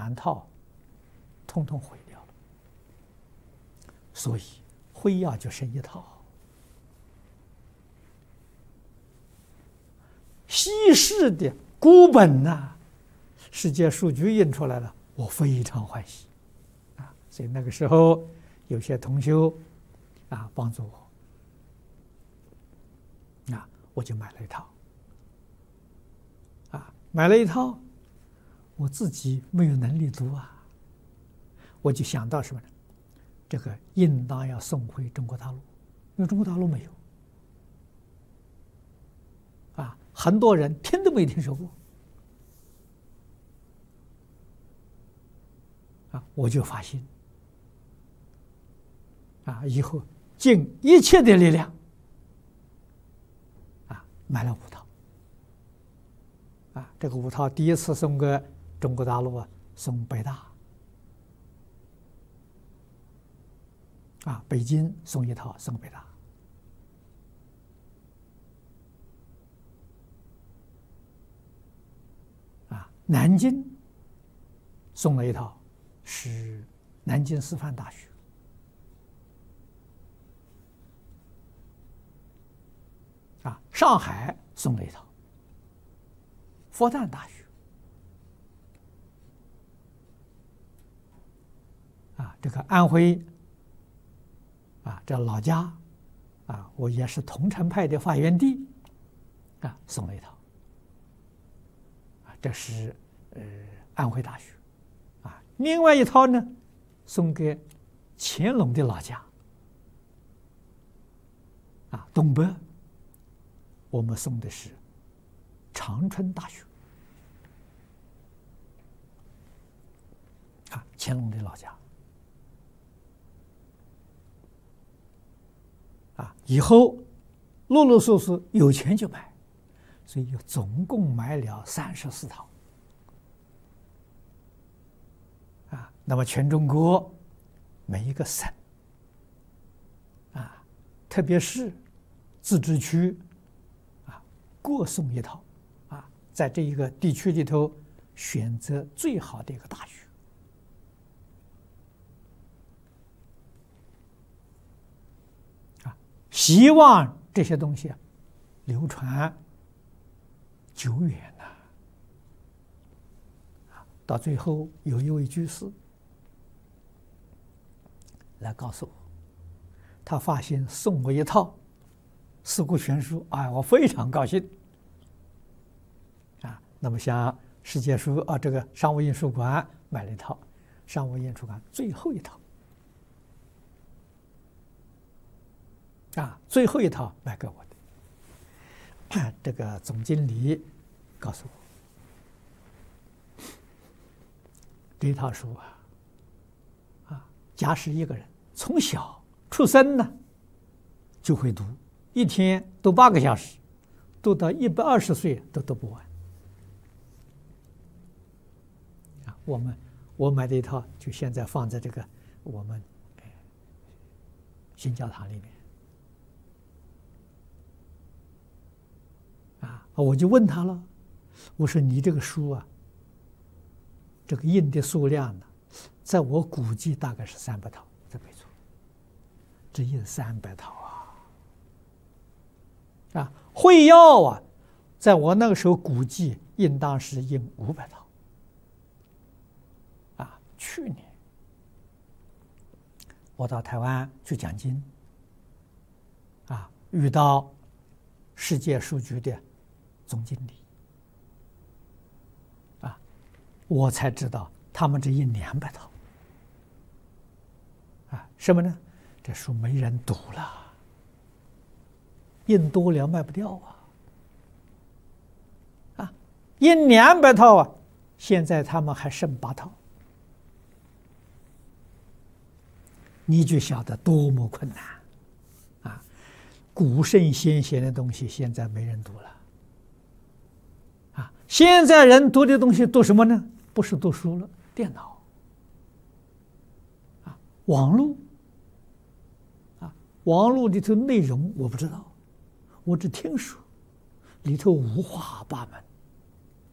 全套统统毁掉了。所以徽要就剩一套，西式的古本呐，世界书局印出来了，我非常欢喜啊！所以那个时候有些同修啊帮助我，啊，我就买了一套，啊，买了一套，我自己没有能力读啊，我就想到什么呢？这个应当要送回中国大陆，因为中国大陆没有。啊，很多人听都没听说过。啊，我就发心，啊，以后尽一切的力量，啊，买了5套。啊，这个5套第一次送给中国大陆啊，送北大。啊，北京送1套，送北大。啊，南京送了1套，是南京师范大学。啊，上海送了1套，复旦大学。啊，这个安徽。啊，这老家，啊，我也是桐城派的发源地，啊，送了1套，啊，这是安徽大学，啊，另外1套呢，送给乾隆的老家，啊，东北，我们送的是长春大学，啊，乾隆的老家。啊，以后陆陆续续有钱就买，所以总共买了34套。啊，那么全中国每一个省，啊，特别是自治区，啊，各送1套，啊，在这一个地区里头选择最好的一个大学。希望这些东西流传久远呐。到最后，有一位居士来告诉我，他发现送我1套《四库全书》，哎，我非常高兴。啊，那么像世界书啊，这个商务印书馆买了1套，商务印书馆最后1套。啊，最后1套卖给我的，这个总经理告诉我，这套书啊，假使一个人从小出生呢，就会读，一天读8个小时，读到120岁都读不完。啊，我买的1套，就现在放在这个我们新教堂里面。啊，我就问他了，我说你这个书啊，这个印的数量呢，在我估计大概是300套，这没错，这印300套啊！啊，会要啊，在我那个时候估计应当是印500套。啊，去年我到台湾去讲经，啊，遇到世界书局的总经理，啊，我才知道他们只印200套，啊，什么呢？这书没人读了，印多了卖不掉啊，啊，印200套啊，现在他们还剩8套，你就晓得多么困难啊！古圣先贤的东西现在没人读了。现在人读的东西读什么呢？不是读书了，电脑，啊，网络，啊，网络里头内容我不知道，我只听说，里头五花八门，